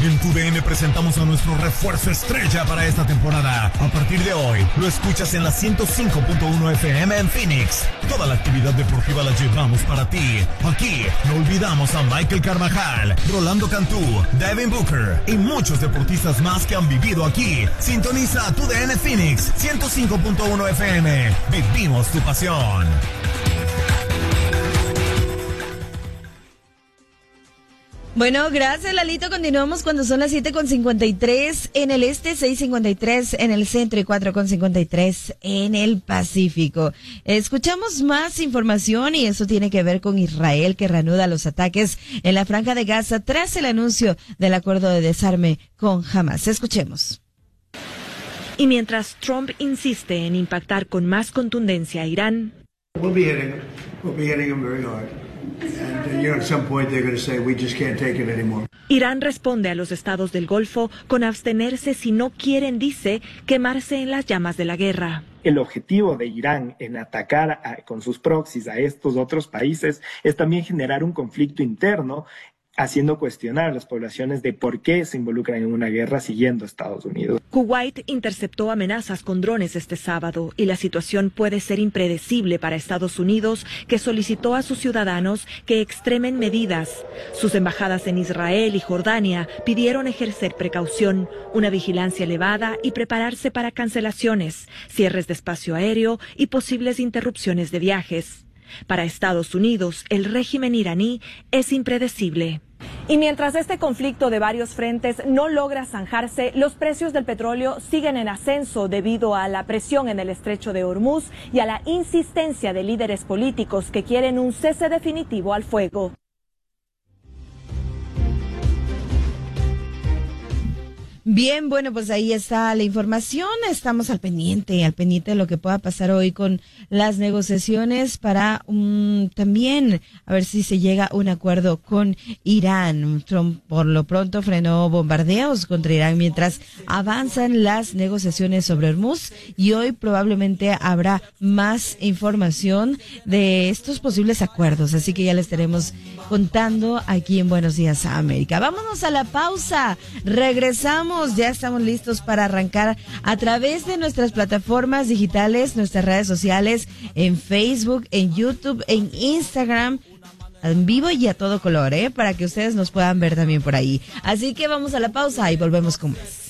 En TUDN presentamos a nuestro refuerzo estrella para esta temporada. A partir de hoy, lo escuchas en la 105.1 FM en Phoenix. Toda la actividad deportiva la llevamos para ti. Aquí no olvidamos a Michael Carvajal, Rolando Cantú, Devin Booker y muchos deportistas más que han vivido aquí. Sintoniza TUDN Phoenix 105.1 FM. Vivimos tu pasión. Bueno, gracias Lalito. Continuamos cuando son las 7:53 en el este, 6:53 en el centro y 4:53 en el Pacífico. Escuchamos más información y eso tiene que ver con Israel, que reanuda los ataques en la Franja de Gaza tras el anuncio del acuerdo de desarme con Hamas. Escuchemos. Y mientras Trump insiste en impactar con más contundencia a Irán, We'll be hitting them very hard. And, at some point they're going to say, we just can't take it anymore. Irán responde a los estados del Golfo con abstenerse si no quieren, dice, quemarse en las llamas de la guerra. El objetivo de Irán en atacar con sus proxies a estos otros países es también generar un conflicto interno, haciendo cuestionar a las poblaciones de por qué se involucran en una guerra siguiendo a Estados Unidos. Kuwait interceptó amenazas con drones este sábado y la situación puede ser impredecible para Estados Unidos, que solicitó a sus ciudadanos que extremen medidas. Sus embajadas en Israel y Jordania pidieron ejercer precaución, una vigilancia elevada y prepararse para cancelaciones, cierres de espacio aéreo y posibles interrupciones de viajes. Para Estados Unidos, el régimen iraní es impredecible. Y mientras este conflicto de varios frentes no logra zanjarse, los precios del petróleo siguen en ascenso debido a la presión en el estrecho de Hormuz y a la insistencia de líderes políticos que quieren un cese definitivo al fuego. Bien, bueno, pues ahí está la información. Estamos al pendiente de lo que pueda pasar hoy con las negociaciones para también a ver si se llega a un acuerdo con Irán. Trump por lo pronto frenó bombardeos contra Irán mientras avanzan las negociaciones sobre Hormuz y hoy probablemente habrá más información de estos posibles acuerdos. Así que ya les estaremos contando aquí en Buenos Días a América. Vámonos a la pausa. Regresamos. Ya estamos listos para arrancar a través de nuestras plataformas digitales, nuestras redes sociales, en Facebook, en YouTube, en Instagram, en vivo y a todo color, para que ustedes nos puedan ver también por ahí. Así que vamos a la pausa y volvemos con más.